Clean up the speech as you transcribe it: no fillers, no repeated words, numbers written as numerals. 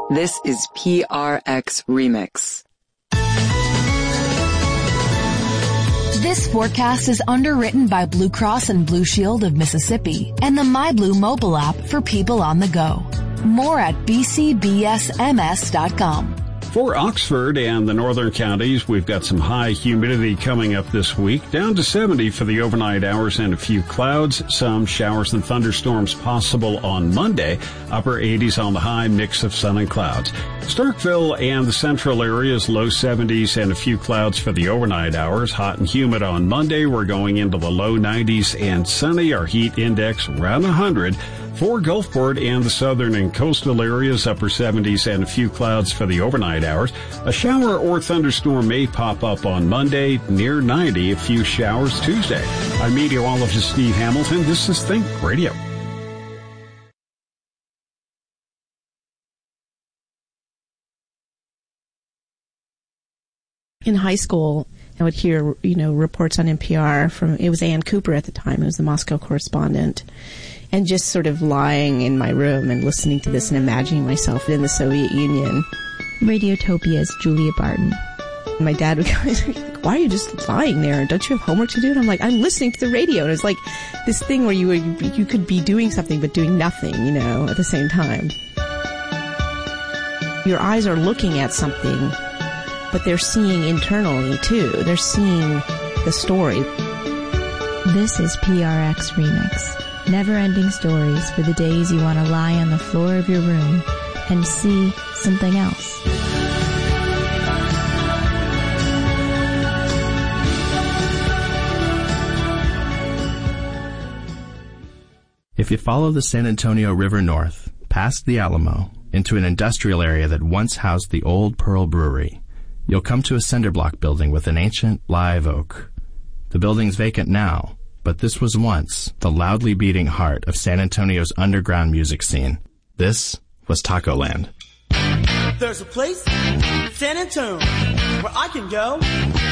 This is PRX Remix. This forecast is underwritten by Blue Cross and Blue Shield of Mississippi and the MyBlue mobile app for people on the go. More at bcbsms.com. For Oxford and the northern counties, we've got some high humidity coming up this week, down to 70 for the overnight hours and a few clouds. Some showers and thunderstorms possible on Monday. Upper 80s on the high, mix of sun and clouds. Starkville and the central areas, low 70s and a few clouds for the overnight hours. Hot and humid on Monday. We're going into the low 90s and sunny. Our heat index around 100. For Gulfport and the southern and coastal areas, upper 70s and a few clouds for the overnight hours. A shower or thunderstorm may pop up on Monday, near 90, a few showers Tuesday. I'm meteorologist Steve Hamilton. This is Think Radio. In high school, I would hear, reports on NPR from, it was Ann Cooper at the time, who was the Moscow correspondent. And just sort of lying in my room and listening to this and imagining myself in the Soviet Union. Radiotopia's Julia Barton. My dad would go, like, why are you just lying there? Don't you have homework to do? And I'm like, I'm listening to the radio. And it's like this thing where you could be doing something but doing nothing, at the same time. Your eyes are looking at something, but they're seeing internally, too. They're seeing the story. This is PRX Remix. Never-ending stories for the days you want to lie on the floor of your room and see something else. If you follow the San Antonio River north, past the Alamo, into an industrial area that once housed the old Pearl Brewery, you'll come to a cinder block building with an ancient live oak. The building's vacant now, but this was once the loudly beating heart of San Antonio's underground music scene. This was Taco Land. There's a place, San Antonio, where I can go